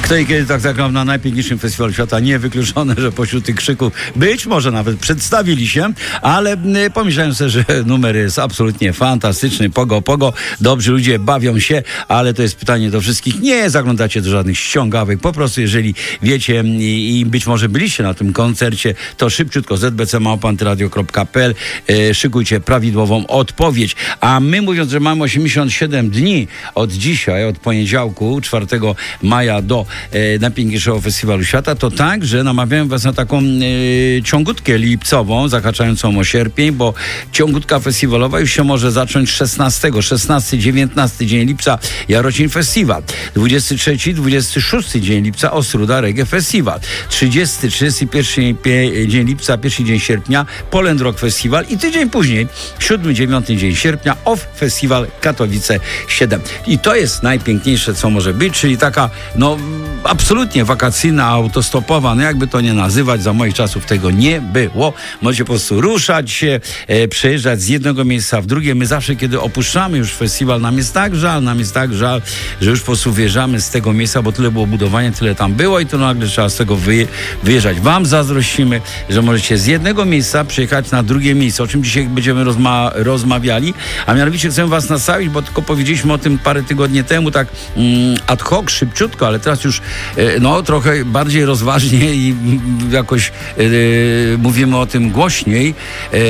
Kto i kiedy tak zagrał na najpiękniejszym festiwalu świata, niewykluczone, że pośród tych krzyków być może nawet przedstawili się, ale pomyślałem sobie, że numer jest absolutnie fantastyczny. Pogo, dobrzy ludzie bawią się, ale to jest pytanie do wszystkich. Nie zaglądacie do żadnych ściągawek. Po prostu jeżeli wiecie i być może byliście na tym koncercie, to szybciutko zbc@antyradio.pl szykujcie prawidłową odpowiedź. A my, mówiąc, że mamy 87 dni od dzisiaj, od poniedziałku, 4 maja do najpiękniejszego festiwalu świata, to tak, że namawiałem was na taką ciągutkę lipcową, zahaczającą o sierpień, bo ciągutka festiwalowa już się może zacząć 16-19 dzień lipca Jarocin Festiwal, 23-26 dzień lipca Ostróda Reggae Festiwal, 30-31 dzień lipca, pierwszy dzień sierpnia Poland Rock Festiwal i tydzień później, 7-9 dzień sierpnia OFF Festiwal Katowice 7. I to jest najpiękniejsze, co może być, czyli taka, absolutnie wakacyjna, autostopowa, jakby to nie nazywać, za moich czasów tego nie było. Możecie po prostu ruszać się, przejeżdżać z jednego miejsca w drugie. My zawsze, kiedy opuszczamy już festiwal, nam jest tak żal, że już po prostu wyjeżdżamy z tego miejsca, bo tyle było budowania, tyle tam było i to nagle trzeba z tego wyjeżdżać. Wam zazdrościmy, że możecie z jednego miejsca przyjechać na drugie miejsce, o czym dzisiaj będziemy rozmawiali, a mianowicie chcę was nastawić, bo tylko powiedzieliśmy o tym parę tygodni temu, tak ad hoc, szybciutko, ale teraz już trochę bardziej rozważnie i jakoś mówimy o tym głośniej.